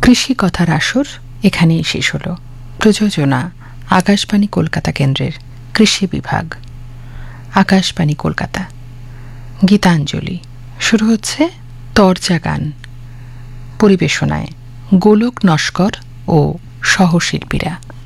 কৃষি কথার আসর এখানেই শেষ হল। প্রযোজনা আকাশবাণী কলকাতা কেন্দ্রের কৃষি বিভাগ। আকাশবাণী কলকাতা। গীতাঞ্জলি শুরু হচ্ছে তরজা গান। পরিবেশনায় গোলক নস্কর ও সহশিল্পীরা।